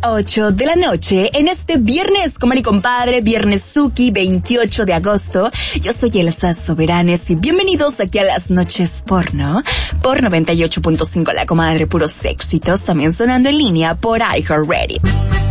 8 de la noche en este viernes, comadre y compadre, viernes Suki, 28 de agosto. Yo soy Elsa Soberanes y bienvenidos aquí a las noches porno, por 98.5 La Comadre, puros éxitos, también sonando en línea por iHeartRadio.